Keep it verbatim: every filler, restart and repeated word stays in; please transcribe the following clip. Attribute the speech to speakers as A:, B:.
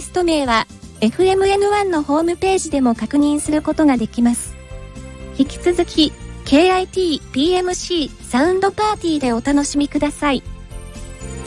A: スト名は エフエムエヌワン のホームページでも確認することができます。引き続き ケーアイティーピーエムシー サウンドパーティーでお楽しみください。